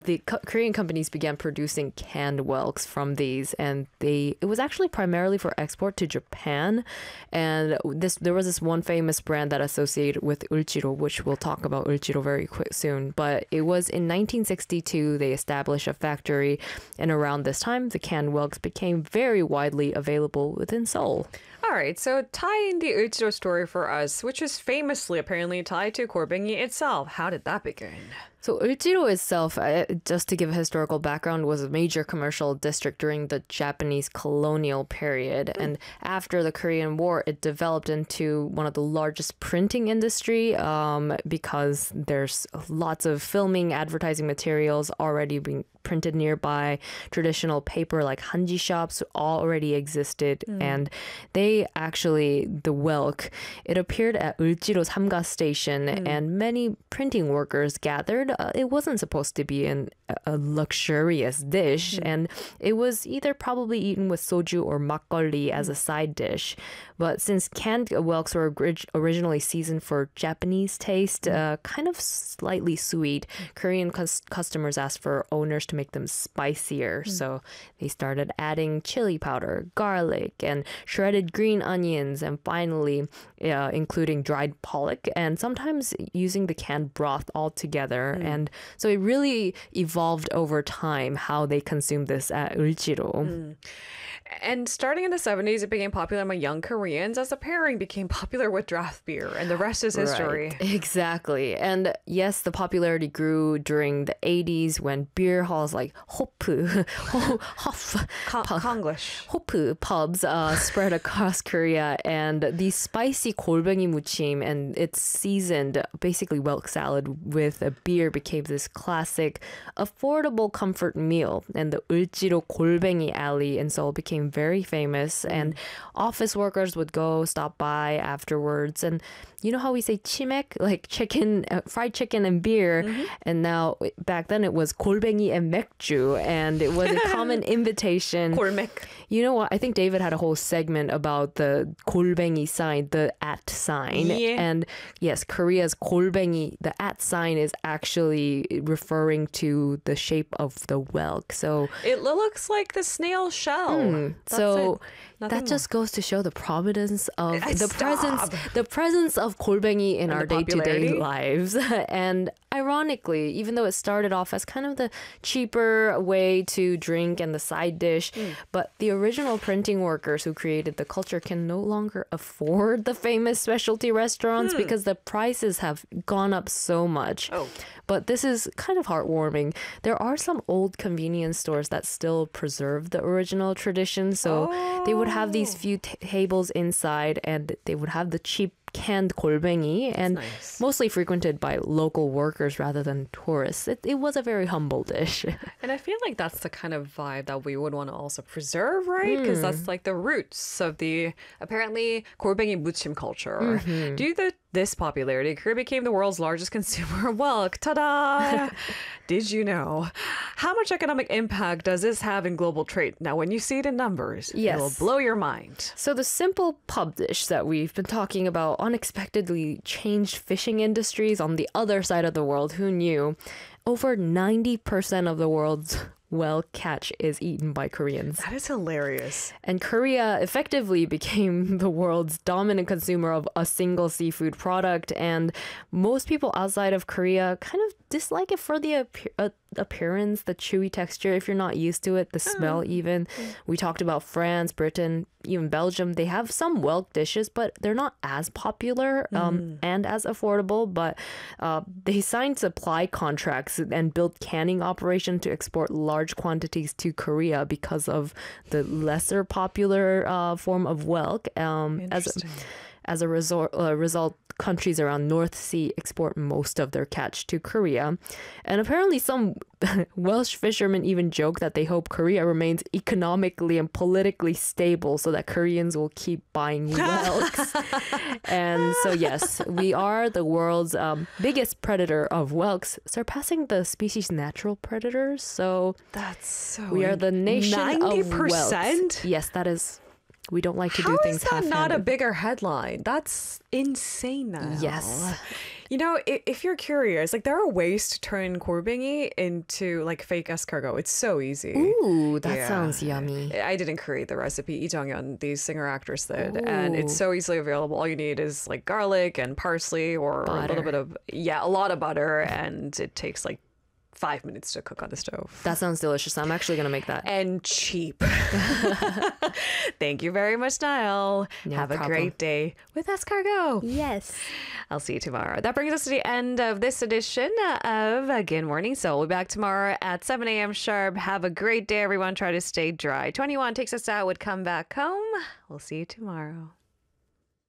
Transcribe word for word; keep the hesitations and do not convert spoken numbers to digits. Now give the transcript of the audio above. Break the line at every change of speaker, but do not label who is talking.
the co- Korean companies began producing canned whelks from these, and they it was actually primarily for export to Japan. And this there was this one famous brand that associated with Ulchiro, which we'll talk about Ulchiro very quick soon. But it was in nineteen sixty-two they established a factory, and around this time the canned whelks became very widely available within Seoul.
All right, so tie in the Ulchiro story for us, which is famously apparently tied to Gorbengi itself. How did that begin?
So Ulchiro itself, uh, just to give a historical background, was a major commercial district during the Japanese colonial period. Mm. And after the Korean War, it developed into one of the largest printing industry um, because there's lots of filming, advertising materials already being printed nearby. Traditional paper like hanji shops already existed. Mm. And they actually, the whelk, it appeared at Ulchiro Samga Station mm. and many printing workers gathered. Uh, it wasn't supposed to be an, a luxurious dish, mm. and it was either probably eaten with soju or makgeolli mm. as a side dish. But since canned whelks were orig- originally seasoned for Japanese taste, mm. uh, kind of slightly sweet, Korean cus- customers asked for owners to make them spicier. Mm. So they started adding chili powder, garlic, and shredded green onions, and finally uh, including dried pollock, and sometimes using the canned broth all together. Mm. And so it really evolved over time how they consumed this at Ulchiro. Mm.
And starting in the seventies, it became popular among young Koreans as the pairing became popular with draft beer, and the rest is history.
Right. Exactly. And yes, the popularity grew during the eighties when beer halls like Hopu, Hof,
Konglish,
Hopu pubs uh, spread across Korea, and the spicy 골뱅이 무침 and it's seasoned basically whelk salad with a beer became this classic, affordable comfort meal. And the Ulchiro 골뱅이 alley in Seoul became very famous, mm. and office workers would go stop by afterwards. And you know how we say chimek, like chicken, uh, fried chicken and beer, mm-hmm. and now back then it was 골뱅이 and 맥주, and it was a common invitation.
골맥.
You know what? I think David had a whole segment about the 골뱅이 sign, the at sign,
yeah.
and yes, Korea's 골뱅이, the at sign is actually referring to the shape of the whelk. So
it looks like the snail shell.
Mm, so that
more.
just goes to show the prominence of
I
the
stop.
presence, the presence of 골뱅이 in
and
our day-to-day lives. And ironically, even though it started off as kind of the cheaper way to drink and the side dish, mm. but the original printing workers who created the culture can no longer afford the famous specialty restaurants mm. because the prices have gone up so much.
Oh.
But this is kind of heartwarming. There are some old convenience stores that still preserve the original tradition. So
oh.
they would have these few t- tables inside, and they would have the cheap canned 골뱅이, and
nice.
Mostly frequented by local workers rather than tourists. It, it was a very humble dish.
And I feel like that's the kind of vibe that we would want to also preserve, right? Because mm. that's like the roots of the apparently 골뱅이 무침 culture. Mm-hmm. Due to this popularity, Korea became the world's largest consumer of whelk. Ta-da! Did you know? How much economic impact does this have in global trade? Now, when you see it in numbers,
yes.
it will blow your mind.
So the simple pub dish that we've been talking about unexpectedly changed fishing industries on the other side of the world. Who knew? Over ninety percent of the world's whelk catch is eaten by Koreans.
That is hilarious.
And Korea effectively became the world's dominant consumer of a single seafood product. And most people outside of Korea kind of dislike it for the appear- uh, appearance, the chewy texture, if you're not used to it, the smell oh. even. Mm. We talked about France, Britain, even Belgium. They have some whelk dishes, but they're not as popular um, mm. and as affordable. But uh, they signed supply contracts and built canning operation to export large quantities to Korea because of the lesser popular uh, form of whelk. Um, as a, as a resort, uh, result, countries around North Sea export most of their catch to Korea. And apparently some Welsh fishermen even joke that they hope Korea remains economically and politically stable so that Koreans will keep buying whelks. And so yes, we are the world's um, biggest predator of whelks, surpassing the species' natural predators. So
that's so
we are the nation
ninety percent?
Of whelks. Yes, that is. We don't like to
How
do things
is that
half-handed.
Not a bigger headline? That's insane now.
Yes.
You know, if, if you're curious, like there are ways to turn 골뱅이 into like fake escargot. It's so easy.
Ooh, that
Yeah.
sounds yummy.
I didn't create the recipe. Lee Jung-yeon, the singer actress, did, and it's so easily available. All you need is like garlic and parsley, or a little
Butter.
bit of yeah, a lot of butter, and it takes like five minutes to cook on the stove.
That sounds delicious. I'm actually gonna make that.
And cheap. Thank you very much, Niall.
No
Have a
problem.
great day with escargot.
Yes.
I'll see you tomorrow. That brings us to the end of this edition of uh, Good Morning Seoul. We'll be back tomorrow at seven a.m. sharp. Have a great day, everyone. Try to stay dry. twenty-one takes us out with Come Back Home. We'll see you tomorrow.